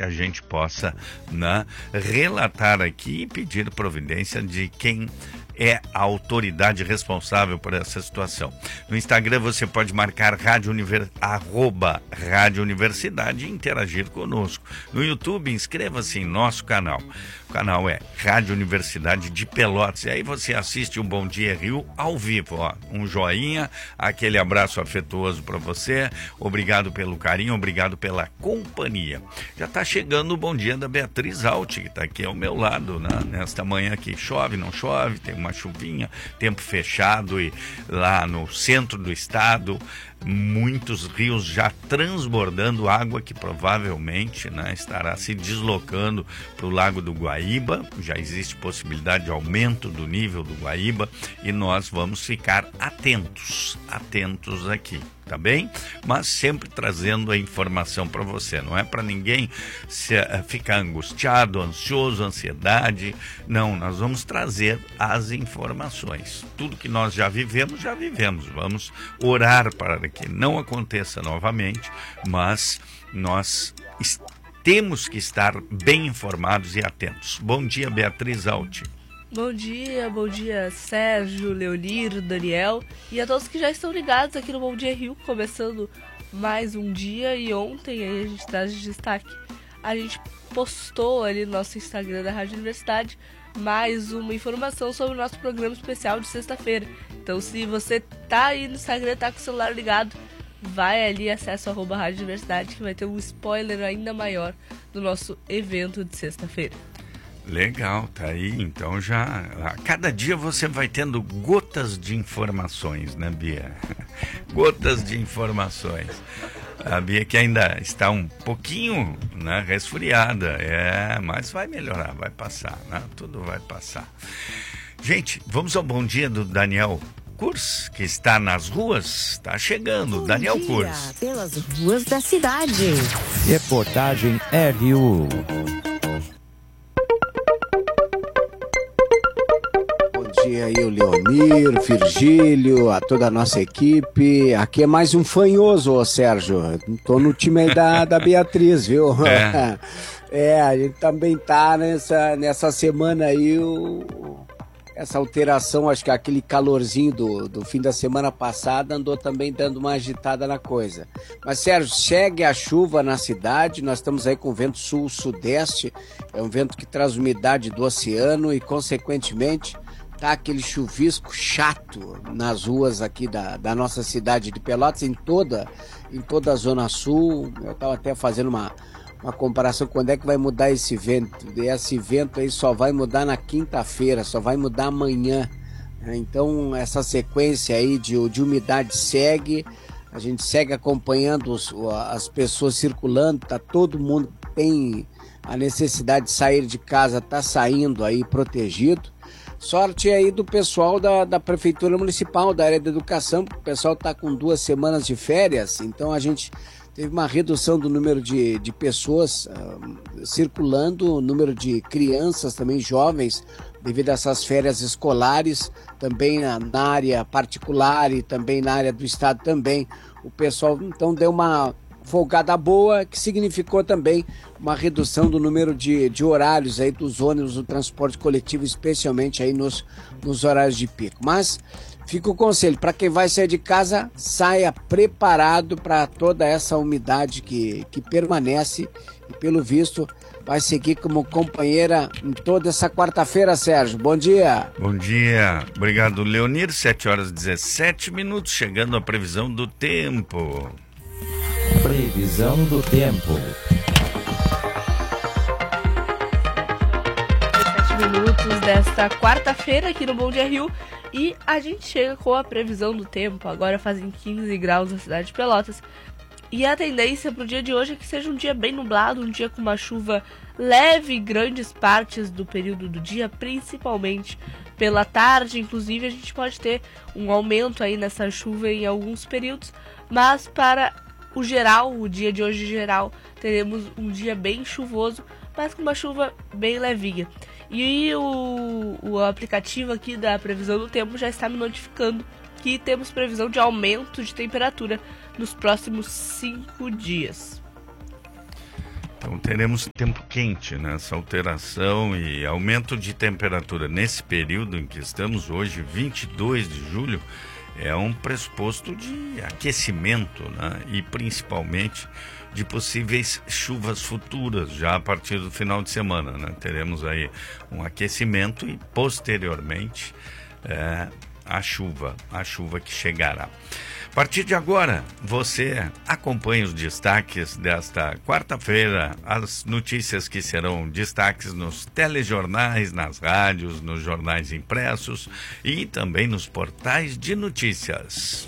que a gente possa, né, relatar aqui e pedir providência de quem é a autoridade responsável por essa situação. No Instagram você pode marcar @Rádio Universidade e interagir conosco. No YouTube, inscreva-se em nosso canal. O canal é Rádio Universidade de Pelotas. E aí você assiste o Bom Dia Rio ao vivo. Ó. Um joinha, aquele abraço afetuoso para você. Obrigado pelo carinho, obrigado pela companhia. Já está chegando o Bom Dia da Beatriz Alt, que está aqui ao meu lado, né? Nesta manhã que chove, não chove, tem uma chuvinha, tempo fechado e lá no centro do estado, muitos rios já transbordando água que provavelmente, né, estará se deslocando para o Lago do Guaíba. Já existe possibilidade de aumento do nível do Guaíba e nós vamos ficar atentos aqui, tá bem? Mas sempre trazendo a informação para você, não é para ninguém ficar angustiado, ansioso, ansiedade, não, nós vamos trazer as informações. Tudo que nós já vivemos, vamos orar para que não aconteça novamente, mas nós temos que estar bem informados e atentos. Bom dia, Beatriz Alt. Bom dia Sérgio, Leonir, Daniel e a todos que já estão ligados aqui no Bom Dia Rio, começando mais um dia. E ontem aí a gente traz de destaque, a gente postou ali no nosso Instagram da Rádio Universidade mais uma informação sobre o nosso programa especial de sexta-feira. Então se você tá aí no Instagram, tá com o celular ligado, vai ali, acessa o @Rádio Universidade, que vai ter um spoiler ainda maior do nosso evento de sexta-feira. Legal, tá aí, então já, a cada dia você vai tendo gotas de informações, né, Bia? Gotas de informações. A Bia que ainda está um pouquinho, né, resfriada, mas vai melhorar, vai passar, né? Tudo vai passar. Gente, vamos ao bom dia do Daniel Kurs, que está nas ruas, está chegando. Bom Daniel dia, Kurs. Pelas ruas da cidade. Reportagem RU. Bom dia aí, o Leonir, o Virgílio, a toda a nossa equipe. Aqui é mais um fanhoso, ô Sérgio. Tô no time aí da Beatriz, viu? A gente também tá nessa semana aí, essa alteração, acho que aquele calorzinho do fim da semana passada andou também dando uma agitada na coisa. Mas, Sérgio, segue a chuva na cidade, nós estamos aí com vento sul-sudeste, é um vento que traz umidade do oceano e, consequentemente, tá aquele chuvisco chato nas ruas aqui da nossa cidade de Pelotas, em toda a Zona Sul. Eu estava até fazendo uma comparação, quando é que vai mudar esse vento. Esse vento aí só vai mudar na quinta-feira, só vai mudar amanhã. Então essa sequência aí de umidade segue, a gente segue acompanhando as pessoas circulando, tá todo mundo que tem a necessidade de sair de casa, tá saindo aí protegido. Sorte aí do pessoal da Prefeitura Municipal, da área da educação, porque o pessoal está com 2 semanas de férias, então a gente teve uma redução do número de pessoas circulando, o número de crianças também, jovens, devido a essas férias escolares, também na área particular e também na área do estado também. O pessoal então deu uma folgada boa, que significou também uma redução do número de horários aí dos ônibus do transporte coletivo, especialmente aí nos horários de pico. Mas fica o conselho, para quem vai sair de casa, saia preparado para toda essa umidade que permanece e, pelo visto, vai seguir como companheira em toda essa quarta-feira, Sérgio. Bom dia. Bom dia. Obrigado, Leonir. 7h17, chegando a previsão do tempo. Previsão do tempo. 7 minutos desta quarta-feira aqui no Bom Dia Rio. E a gente chega com a previsão do tempo. Agora fazem 15 graus na cidade de Pelotas. E a tendência para o dia de hoje é que seja um dia bem nublado, um dia com uma chuva leve em grandes partes do período do dia, principalmente pela tarde. Inclusive a gente pode ter um aumento aí nessa chuva em alguns períodos. Mas para o geral, o dia de hoje geral, teremos um dia bem chuvoso, mas com uma chuva bem levinha. E o aplicativo aqui da previsão do tempo já está me notificando que temos previsão de aumento de temperatura nos próximos 5 dias. Então teremos tempo quente, né? Essa alteração e aumento de temperatura nesse período em que estamos hoje, 22 de julho, é um pressuposto de aquecimento, né? E principalmente de possíveis chuvas futuras já a partir do final de semana, né? Teremos aí um aquecimento e posteriormente a chuva que chegará. A partir de agora, você acompanha os destaques desta quarta-feira, as notícias que serão destaques nos telejornais, nas rádios, nos jornais impressos e também nos portais de notícias.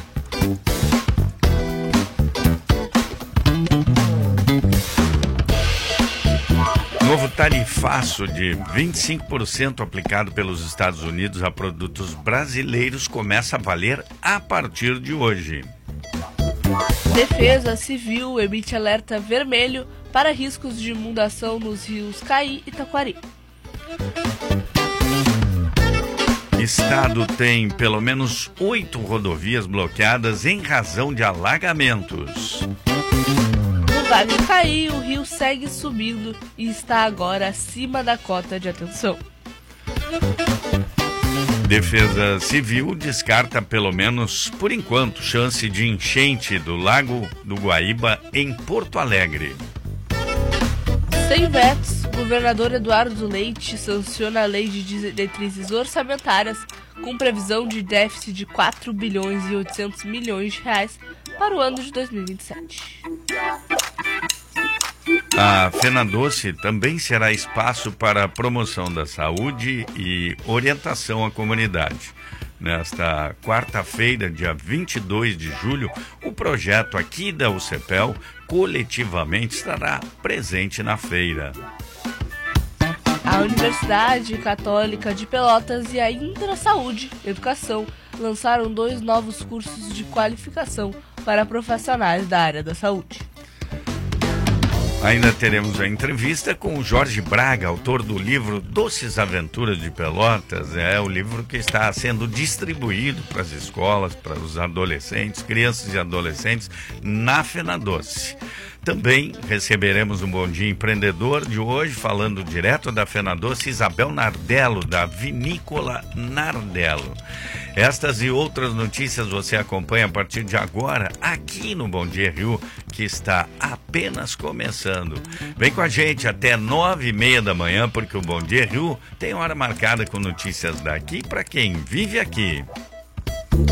Novo tarifaço de 25% aplicado pelos Estados Unidos a produtos brasileiros começa a valer a partir de hoje. Defesa Civil emite alerta vermelho para riscos de inundação nos rios Caí e Taquari. Estado tem pelo menos 8 rodovias bloqueadas em razão de alagamentos. No Vale do Caí, o rio segue subindo e está agora acima da cota de atenção. Defesa Civil descarta pelo menos, por enquanto, chance de enchente do Lago do Guaíba em Porto Alegre. Sem vetos, o governador Eduardo Leite sanciona a lei de diretrizes orçamentárias com previsão de déficit de 4 bilhões e 800 milhões de reais para o ano de 2027. A FenaDoce também será espaço para a promoção da saúde e orientação à comunidade. Nesta quarta-feira, dia 22 de julho, o projeto aqui da UCPEL coletivamente estará presente na feira. A Universidade Católica de Pelotas e a Intra Saúde Educação lançaram 2 novos cursos de qualificação para profissionais da área da saúde. Ainda teremos a entrevista com o Jorge Braga, autor do livro Doces Aventuras de Pelotas. É o livro que está sendo distribuído para as escolas, para os adolescentes, crianças e adolescentes, na FenaDoce. Também receberemos um Bom Dia Empreendedor de hoje, falando direto da FenaDoce, Isabel Nardello, da Vinícola Nardello. Estas e outras notícias você acompanha a partir de agora, aqui no Bom Dia Rio, que está apenas começando. Vem com a gente até 9h30 da manhã, porque o Bom Dia Rio tem hora marcada com notícias daqui para quem vive aqui.